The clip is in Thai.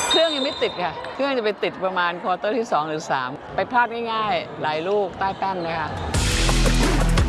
เครื่องยังไม่ติดค่ะเครื่องจะไปติดประมาณควอเตอร์ที่2 หรือ 3ไปพลาดง่ายๆหลายลูกใต้แป้นเลยค่ะ